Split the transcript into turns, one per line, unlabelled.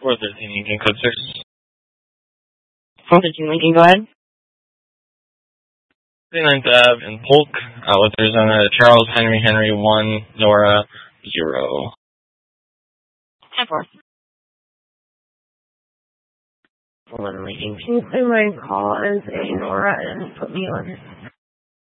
413 Lincoln Code 6.
413 Lincoln, go ahead.
39th Ave in Polk, with Arizona, Charles Henry 1, Nora 0.
10-4. Hold on, Lincoln. Can you play my call as a Nora and put me on?